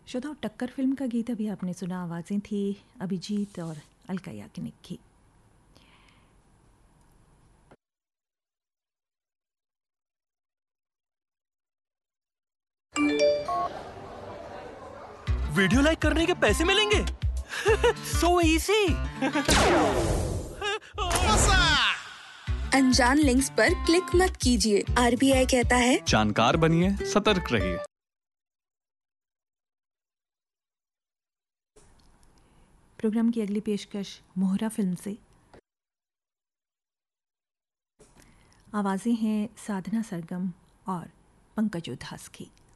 श्रोताओं, टक्कर फिल्म का गीत अभी आपने सुना। आवाज़ें थी अभिजीत और अलका याग्निक की। वीडियो लाइक करने के पैसे मिलेंगे। So easy. अनजान लिंक्स पर क्लिक मत कीजिए। आरबीआई कहता है जानकार बनिए, सतर्क रहिए। प्रोग्राम की अगली पेशकश मोहरा फिल्म से। आवाज़ें हैं साधना सरगम और पंकज उधास की।